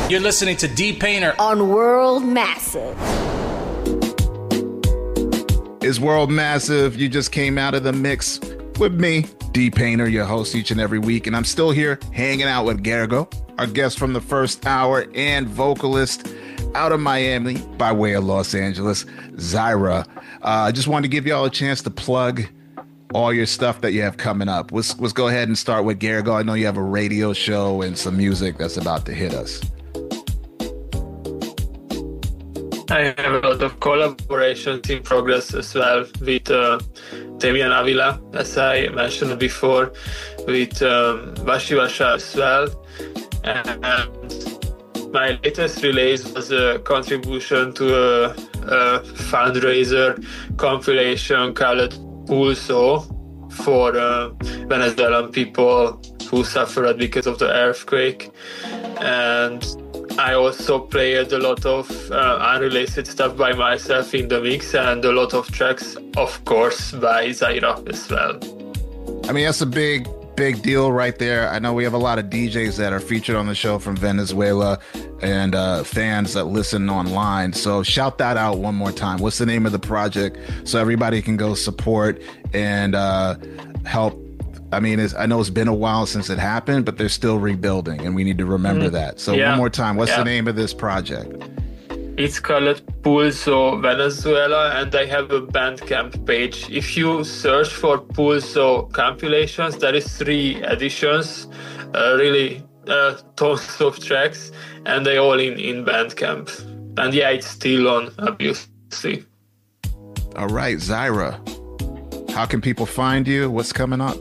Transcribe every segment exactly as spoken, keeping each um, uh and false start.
You're listening to D Painter on World Massive. It's World Massive. You just came out of the mix with me, D Painter, your host each and every week. And I'm still here hanging out with Gergo, our guest from the first hour and vocalist out of Miami by way of Los Angeles, Zyra. Uh, I just wanted to give y'all a chance to plug all your stuff that you have coming up. Let's, let's go ahead and start with Gergo. I know you have a radio show and some music that's about to hit us. I have a lot of collaborations in progress as well with uh, Damian Avila, as I mentioned before, with um, Vashi Vasha as well. And my latest release was a contribution to a, a fundraiser compilation called Pulso for uh, Venezuelan people who suffered because of the earthquake. And I also played a lot of uh, unrelated stuff by myself in the mix and a lot of tracks, of course, by Zyra as well. I mean, that's a big, big deal right there. I know we have a lot of D Js that are featured on the show from Venezuela and uh, fans that listen online. So shout that out one more time. What's the name of the project so everybody can go support and uh, help? I mean, it's, I know it's been a while since it happened, but they're still rebuilding, and we need to remember mm-hmm. that. So yeah. one more time, what's yeah. the name of this project? It's called Pulso Venezuela, and I have a Bandcamp page. If you search for Pulso compilations, there is three editions, uh, really uh, tons of tracks, and they all in, in Bandcamp. And yeah, it's still on, obviously. All right, Zyra, how can people find you? What's coming up?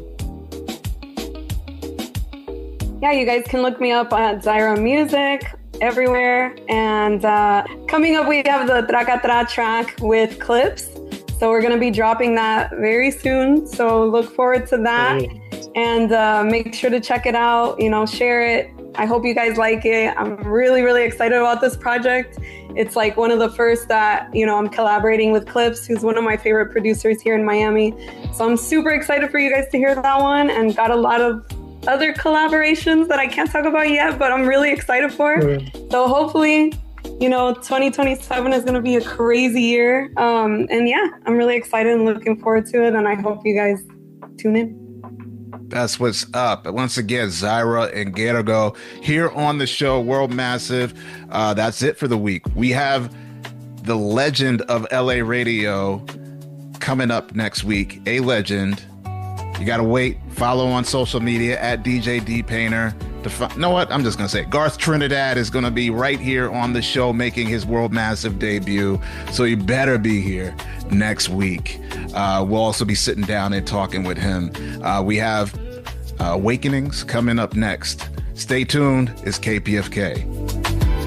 Yeah, you guys can look me up at Zyra Music everywhere. And uh, coming up, we have the Traca Tra track with Clips. So we're going to be dropping that very soon. So look forward to that. Mm. And uh, make sure to check it out, you know, share it. I hope you guys like it. I'm really, really excited about this project. It's like one of the first that, you know, I'm collaborating with Clips, who's one of my favorite producers here in Miami. So I'm super excited for you guys to hear that one, and got a lot of other collaborations that I can't talk about yet, but I'm really excited for. Mm. So hopefully, you know, twenty twenty-seven is going to be a crazy year. Um, and yeah, I'm really excited and looking forward to it. And I hope you guys tune in. That's what's up. Once again, Zyra and Gergo here on the show, World Massive. Uh, that's it for the week. We have the legend of L A radio coming up next week. A legend. You got to wait. Follow on social media at D J D Painter. To fi- you know what? I'm just going to say it. Garth Trinidad is going to be right here on the show making his World Massive debut. So you better be here next week. Uh, we'll also be sitting down and talking with him. Uh, we have uh, Awakenings coming up next. Stay tuned. It's K P F K.